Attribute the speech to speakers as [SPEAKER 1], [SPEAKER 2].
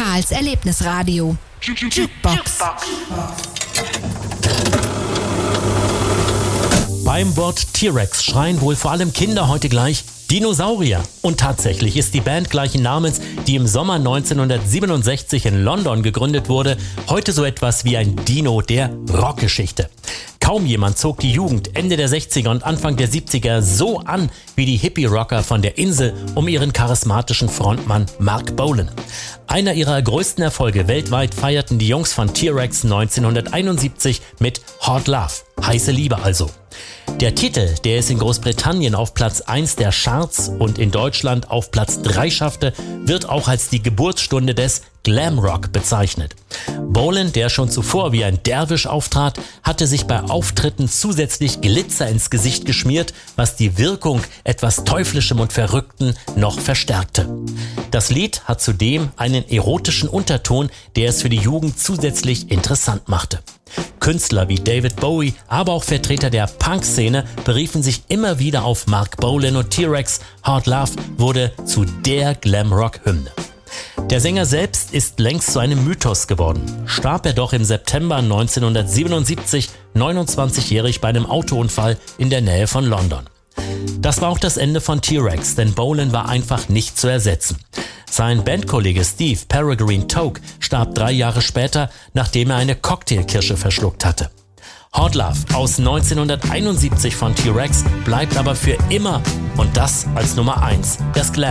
[SPEAKER 1] Karls Erlebnisradio. Jukebox.
[SPEAKER 2] Beim Wort T-Rex schreien wohl vor allem Kinder heute gleich Dinosaurier. Und tatsächlich ist die Band gleichen Namens, die im Sommer 1967 in London gegründet wurde, heute so etwas wie ein Dino der Rockgeschichte. Kaum jemand zog die Jugend Ende der 60er und Anfang der 70er so an wie die Hippie-Rocker von der Insel um ihren charismatischen Frontmann Marc Bolan. Einer ihrer größten Erfolge weltweit feierten die Jungs von T-Rex 1971 mit Hot Love, heiße Liebe also. Der Titel, der es in Großbritannien auf Platz 1 der Charts und in Deutschland auf Platz 3 schaffte, wird auch als die Geburtsstunde des Glamrock bezeichnet. Bolan, der schon zuvor wie ein Derwisch auftrat, hatte sich bei Auftritten zusätzlich Glitzer ins Gesicht geschmiert, was die Wirkung etwas Teuflischem und Verrückten noch verstärkte. Das Lied hat zudem einen erotischen Unterton, der es für die Jugend zusätzlich interessant machte. Künstler wie David Bowie, aber auch Vertreter der Punk-Szene beriefen sich immer wieder auf Marc Bolan und T-Rex. Hot Love wurde zu der Glamrock-Hymne. Der Sänger selbst ist längst zu einem Mythos geworden. Starb er doch im September 1977, 29-jährig bei einem Autounfall in der Nähe von London. Das war auch das Ende von T-Rex, denn Bolan war einfach nicht zu ersetzen. Sein Bandkollege Steve Peregrine Toke starb 3 Jahre später, nachdem er eine Cocktailkirsche verschluckt hatte. Hot Love aus 1971 von T-Rex bleibt aber für immer und das als Nummer 1 des Glam.